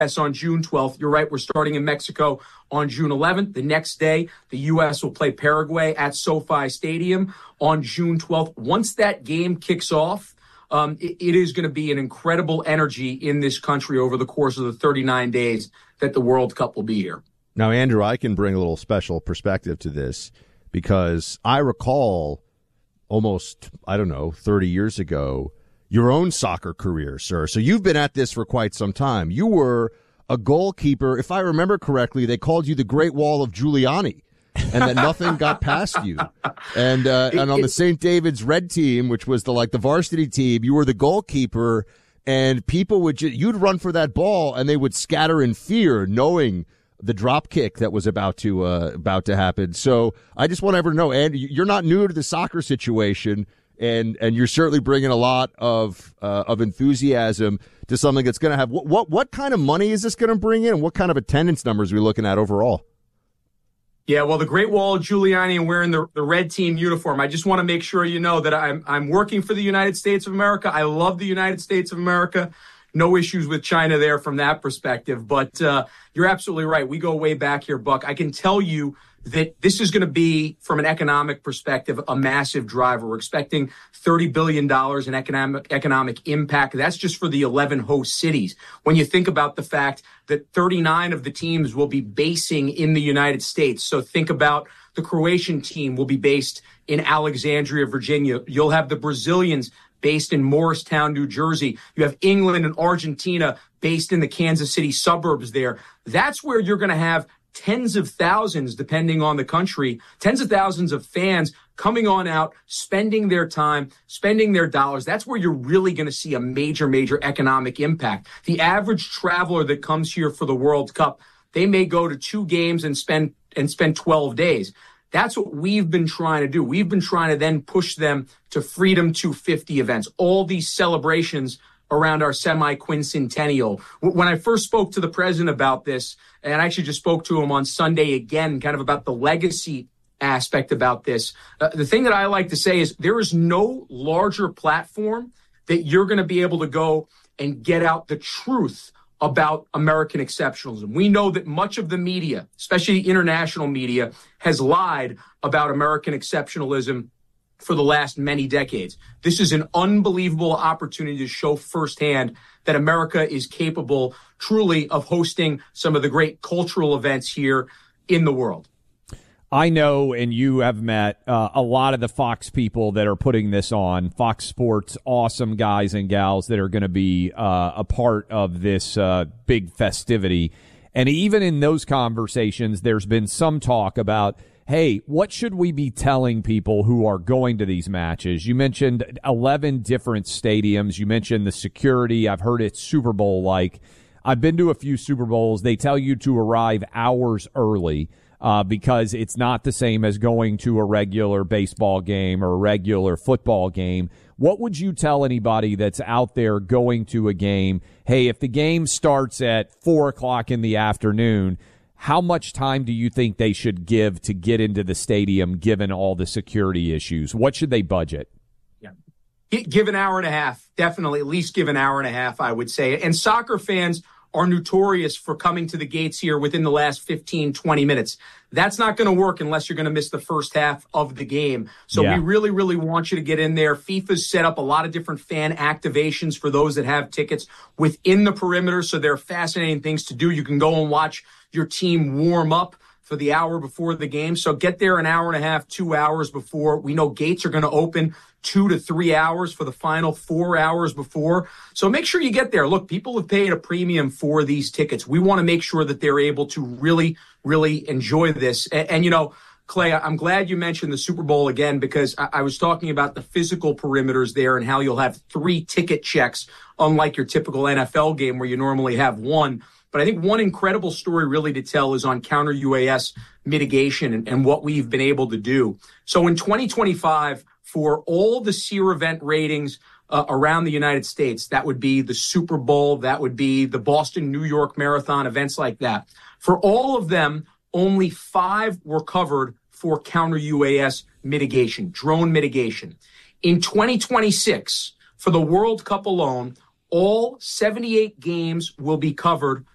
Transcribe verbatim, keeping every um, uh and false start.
S on June twelfth. You're right, we're starting in Mexico on June eleventh. The next day, the U S will play Paraguay at SoFi Stadium on June twelfth. Once that game kicks off, um, it, it is going to be an incredible energy in this country over the course of the thirty-nine days that the World Cup will be here. Now, Andrew, I can bring a little special perspective to this because I recall almost, I don't know, thirty years ago, your own soccer career, sir. So you've been at this for quite some time. You were a goalkeeper. If I remember correctly, they called you the Great Wall of Giuliani, and that nothing got past you. And uh, and on the Saint David's Red team, which was the like the varsity team, you were the goalkeeper, and people would ju- you'd run for that ball, and they would scatter in fear, knowing the drop kick that was about to uh, about to happen. So I just want everyone to know, and you're not new to the soccer situation. And and you're certainly bringing a lot of uh, of enthusiasm to something that's going to have what, what what kind of money is this going to bring in, and what kind of attendance numbers are we looking at overall? Yeah, well, the Great Wall of Giuliani and wearing the, the red team uniform. I just want to make sure you know that I'm I'm working for the United States of America. I love the United States of America. No issues with China there from that perspective. But uh, you're absolutely right. We go way back here, Buck. I can tell you that this is going to be, from an economic perspective, a massive driver. We're expecting thirty billion dollars in economic economic impact. That's just for the eleven host cities. When you think about the fact that thirty-nine of the teams will be basing in the United States. So think about the Croatian team will be based in Alexandria, Virginia. You'll have the Brazilians based in Morristown, New Jersey. You have England and Argentina based in the Kansas City suburbs there. That's where you're going to have tens of thousands, depending on the country, tens of thousands of fans coming on out, spending their time, spending their dollars. That's where you're really going to see a major, major economic impact. The average traveler that comes here for the World Cup, they may go to two games and spend and spend twelve days. That's what we've been trying to do. We've been trying to then push them to Freedom two fifty events, all these celebrations around our semi-quincentennial. When I first spoke to the president about this, and I actually just spoke to him on Sunday again, kind of about the legacy aspect about this, uh, the thing that I like to say is there is no larger platform that you're going to be able to go and get out the truth about American exceptionalism. We know that much of the media, especially international media, has lied about American exceptionalism for the last many decades. This is an unbelievable opportunity to show firsthand that America is capable truly of hosting some of the great cultural events here in the world. I know, and you have met uh, a lot of the Fox people that are putting this on, Fox Sports, awesome guys and gals that are going to be uh, a part of this uh, big festivity. And even in those conversations, there's been some talk about, hey, what should we be telling people who are going to these matches? You mentioned eleven different stadiums. You mentioned the security. I've heard it's Super Bowl-like. I've been to a few Super Bowls. They tell you to arrive hours early uh, because it's not the same as going to a regular baseball game or a regular football game. What would you tell anybody that's out there going to a game? Hey, if the game starts at four o'clock in the afternoon, how much time do you think they should give to get into the stadium, given all the security issues? What should they budget? Yeah, give an hour and a half. Definitely, at least give an hour and a half, I would say. And soccer fans are notorious for coming to the gates here within the last fifteen, twenty minutes. That's not going to work unless you're going to miss the first half of the game. So yeah. we really, really want you to get in there. FIFA's set up a lot of different fan activations for those that have tickets within the perimeter. So there are fascinating things to do. You can go and watch your team warm up for the hour before the game. So get there an hour and a half, two hours before. We know gates are going to open two to three hours for the final four hours before. So make sure you get there. Look, people have paid a premium for these tickets. We want to make sure that they're able to really, really enjoy this. And, and you know, Clay, I'm glad you mentioned the Super Bowl again, because I, I was talking about the physical perimeters there and how you'll have three ticket checks, unlike your typical N F L game where you normally have one. But I think one incredible story really to tell is on counter U A S mitigation and, and what we've been able to do. So in twenty twenty-five, for all the SEER event ratings uh, around the United States, that would be the Super Bowl, that would be the Boston, New York Marathon, events like that. For all of them, only five were covered for counter U A S mitigation, drone mitigation. In twenty twenty-six, for the World Cup alone, all seventy-eight games will be covered